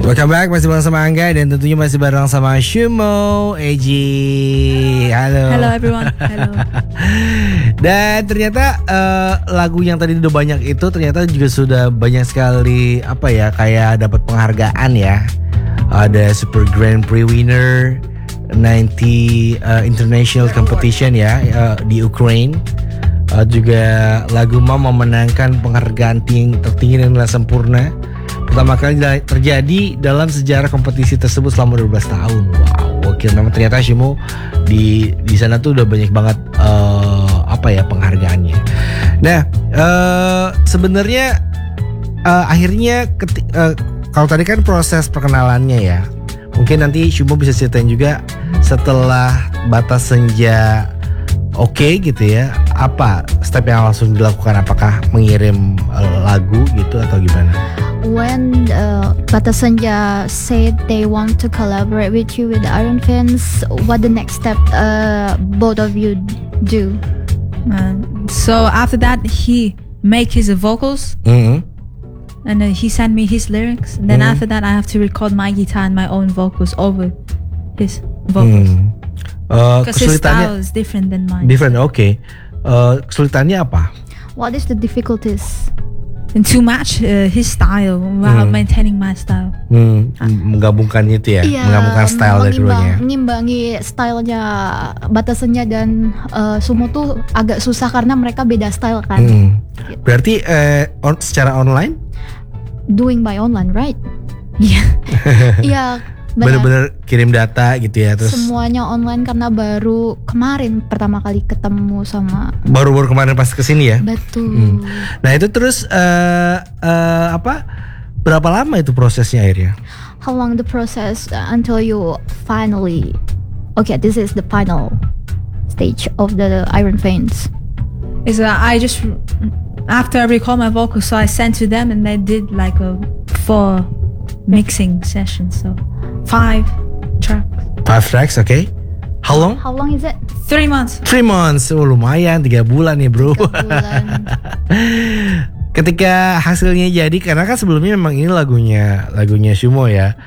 Welcome back, masih bareng sama Angga dan tentunya masih bareng sama Shumo, Eji. Halo. Hello everyone. Hello. Dan ternyata lagu yang tadi udah banyak itu ternyata juga sudah banyak sekali kayak dapat penghargaan ya. Ada Super Grand Prix winner 90 International Competition ya di Ukraine. Juga lagu Mom memenangkan penghargaan tertinggi dan nilai sempurna. Pertama kali terjadi dalam sejarah kompetisi tersebut selama 12 tahun. Wow, oke, memang ternyata Shumo di sana tuh udah banyak banget penghargaannya. Nah, sebenarnya akhirnya kalau tadi kan proses perkenalannya ya. Mungkin nanti Shumo bisa ceritain juga setelah Batas Senja gitu ya. Apa step yang langsung dilakukan? Apakah mengirim lagu gitu atau gimana? When Batas Senja said they want to collaborate with you with the Iron Fans, what the next step both of you do? So after that, he make his vocals, and then he sent me his lyrics. And then after that, I have to record my guitar and my own vocals over his vocals. Because his style is different than mine. Different, okay. Kesulitannya apa? What is the difficulties? And to match his style while maintaining my style. Menggabungkan itu ya, menggabungkan style dari keduanya. Mengimbangi stylenya Batas Senja dan Shumo tuh agak susah karena mereka beda style kan. Berarti secara online? Doing by online, right? Iya. Iya. Bener-bener kirim data gitu ya, terus semuanya online karena baru kemarin pertama kali ketemu sama. Baru kemarin pas kesini ya. Betul. Nah itu terus berapa lama itu prosesnya akhirnya? How long the process until you finally, okay, this is the final stage of the Iron Fans? Is I just after I record my vocals, so I sent to them and they did like a 4 mixing sessions, so 5 tracks. 5 tracks, okay. How long? How long is it? 3 months. 3 months, lumayan 3 bulan nih bro. 3 bulan. Ketika hasilnya jadi, karena kan sebelumnya memang ini lagunya Shumo ya.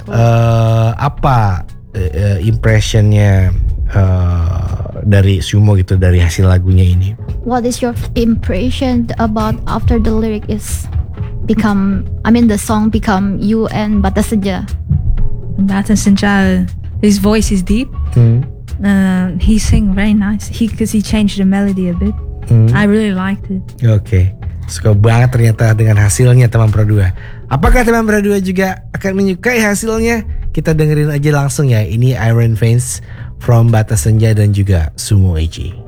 Apa impressionnya dari Shumo gitu dari hasil lagunya ini? What is your impression about after the lyric is the song become you and Batas Senja? Batas Senja, his voice is deep. He sing very nice. Because he changed the melody a bit. I really liked it. Okay. Suka banget ternyata dengan hasilnya teman Pro 2. Apakah teman Pro 2 juga akan menyukai hasilnya? Kita dengerin aja langsung ya. Ini Iron Fans from Batas Senja dan juga Shumo Eji.